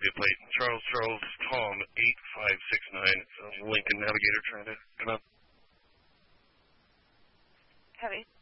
Philadelphia plate. Charles, Tom, 8569, Lincoln Navigator trying to come up. Heavy.